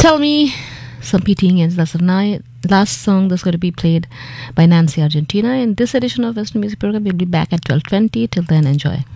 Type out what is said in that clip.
Tell Me, some P.T. Higgins. That's the last song that's going to be played by Nancy Argentina. In this edition of Western Music Program, we'll be back at 12:20. Till then, enjoy.